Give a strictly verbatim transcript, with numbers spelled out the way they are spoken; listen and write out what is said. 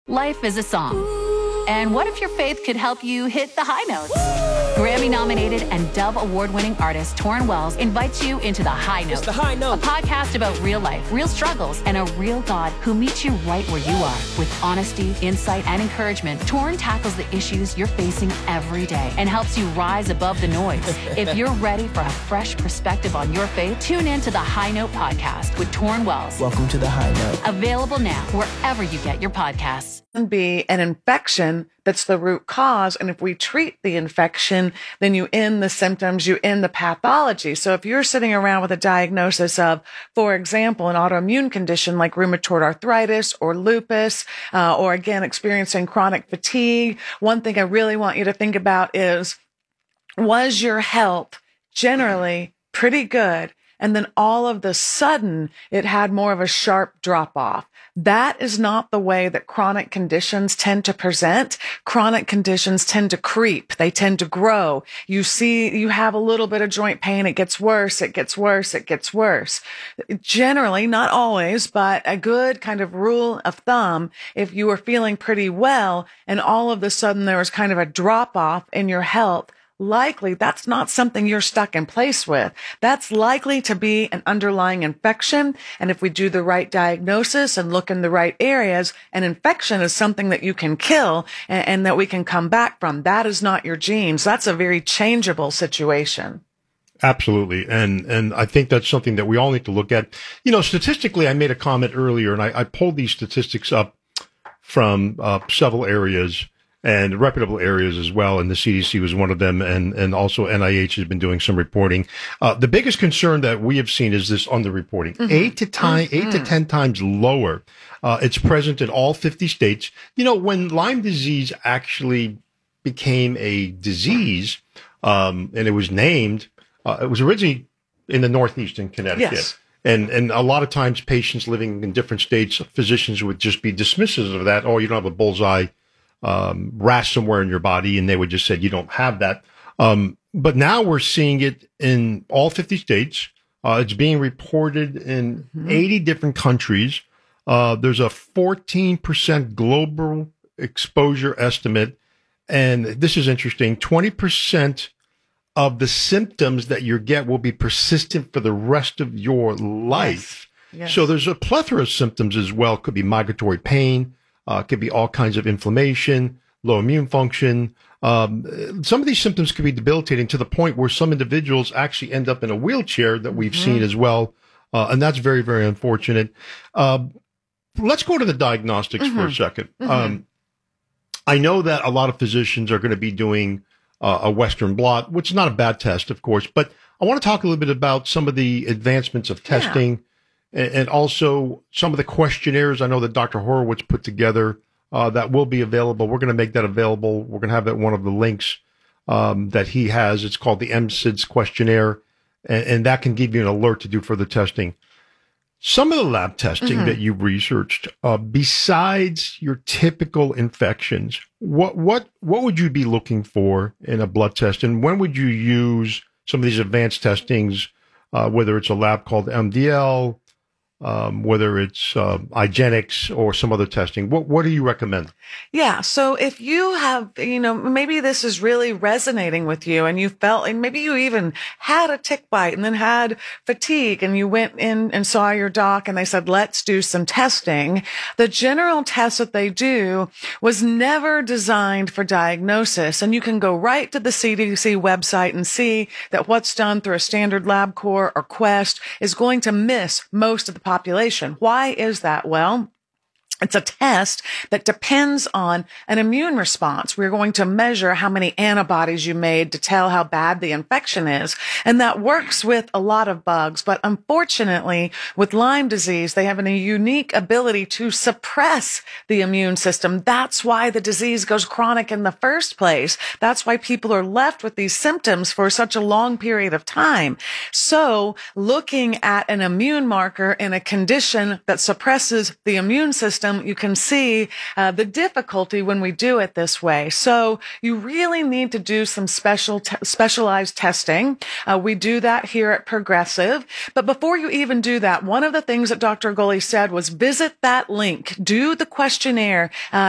Life is a song. And what if your faith could help you hit the high notes? Grammy-nominated and Dove Award-winning artist Torrin Wells invites you into The High Note. It's The High Note. A podcast about real life, real struggles, and a real God who meets you right where you are. With honesty, insight, and encouragement, Torrin tackles the issues you're facing every day and helps you rise above the noise. If you're ready for a fresh perspective on your faith, tune in to The High Note podcast with Torrin Wells. Welcome to The High Note. Available now wherever you get your podcasts. Be an infection that's the root cause. And if we treat the infection, then you end the symptoms, you end the pathology. So if you're sitting around with a diagnosis of, for example, an autoimmune condition like rheumatoid arthritis or lupus, uh, or again, experiencing chronic fatigue, one thing I really want you to think about is, was your health generally pretty good? And then all of the sudden, it had more of a sharp drop off. That is not the way that chronic conditions tend to present. Chronic conditions tend to creep. They tend to grow. You see, you have a little bit of joint pain. It gets worse. It gets worse. It gets worse. Generally, not always, but a good kind of rule of thumb, if you were feeling pretty well and all of a sudden there was kind of a drop off in your health, likely that's not something you're stuck in place with. That's likely to be an underlying infection. And if we do the right diagnosis and look in the right areas, an infection is something that you can kill and, and that we can come back from. That is not your genes. That's a very changeable situation. Absolutely. And, and I think that's something that we all need to look at. You know, statistically, I made a comment earlier and I, I pulled these statistics up from uh, several areas and reputable areas as well. And the C D C was one of them. And, and also N I H has been doing some reporting. Uh, the biggest concern that we have seen is this underreporting. Mm-hmm. Eight to time, mm-hmm. eight to ten times lower. Uh, it's present in all fifty states. You know, when Lyme disease actually became a disease, um, and it was named, uh, it was originally in the Northeast in Connecticut. Yes. And, and a lot of times patients living in different states, physicians would just be dismissive of that. Oh, you don't have a bullseye Um, rash somewhere in your body, and they would just say you don't have that. Um, but now we're seeing it in all fifty states. Uh, it's being reported in mm-hmm. eighty different countries. Uh, there's a fourteen percent global exposure estimate. And this is interesting. twenty percent of the symptoms that you get will be persistent for the rest of your life. Yes. Yes. So there's a plethora of symptoms as well. Could be migratory pain. Uh, could be all kinds of inflammation, low immune function. Um, some of these symptoms could be debilitating to the point where some individuals actually end up in a wheelchair that we've mm-hmm. seen as well. Uh, and that's very, very unfortunate. Uh, let's go to the diagnostics mm-hmm. for a second. Mm-hmm. Um, I know that a lot of physicians are going to be doing uh, a Western blot, which is not a bad test, of course. But I want to talk a little bit about some of the advancements of testing. Yeah. And also some of the questionnaires I know that Doctor Horowitz put together uh, that will be available. We're going to make that available. We're going to have that one of the links um, that he has. It's called the M S I D S questionnaire, and, and that can give you an alert to do further testing. Some of the lab testing mm-hmm. that you researched, uh, besides your typical infections, what what what would you be looking for in a blood test, and when would you use some of these advanced testings, uh, whether it's a lab called M D L, Um, whether it's uh, IGeneX or some other testing? What what do you recommend? Yeah, so if you have, you know, maybe this is really resonating with you and you felt, and maybe you even had a tick bite and then had fatigue and you went in and saw your doc and they said, let's do some testing. The general test that they do was never designed for diagnosis. And you can go right to the C D C website and see that what's done through a standard LabCorp or Quest is going to miss most of the population. Why is that? Well, it's a test that depends on an immune response. We're going to measure how many antibodies you made to tell how bad the infection is. And that works with a lot of bugs. But unfortunately, with Lyme disease, they have a unique ability to suppress the immune system. That's why the disease goes chronic in the first place. That's why people are left with these symptoms for such a long period of time. So looking at an immune marker in a condition that suppresses the immune system, you can see uh, the difficulty when we do it this way. So you really need to do some special, te- specialized testing. Uh, we do that here at Progressive. But before you even do that, one of the things that Doctor Gully said was visit that link, do the questionnaire, uh,